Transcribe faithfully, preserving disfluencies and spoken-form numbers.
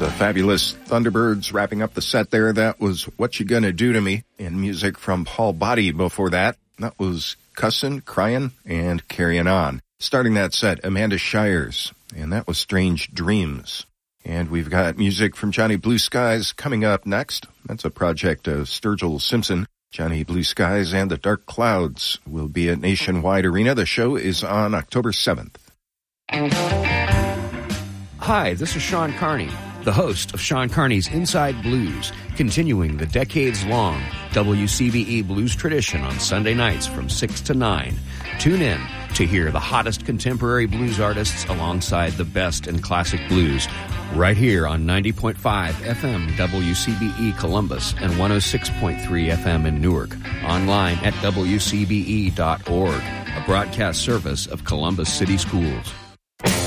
The fabulous Thunderbirds wrapping up the set there. That was What You Gonna Do to Me, and music from Paul Body before that. That was Cussin', Cryin', and Carryin' On. Starting that set, Amanda Shires, and that was Strange Dreams. And we've got music from Johnny Blue Skies coming up next. That's a project of Sturgill Simpson. Johnny Blue Skies and the Dark Clouds will be at Nationwide Arena. The show is on October seventh. Hi, this is Sean Carney, the host of Sean Carney's Inside Blues, continuing the decades-long W C B E blues tradition on Sunday nights from six to nine. Tune in to hear the hottest contemporary blues artists alongside the best in classic blues, right here on ninety point five F M W C B E Columbus and one oh six point three F M in Newark, online at W C B E dot org, a broadcast service of Columbus City Schools.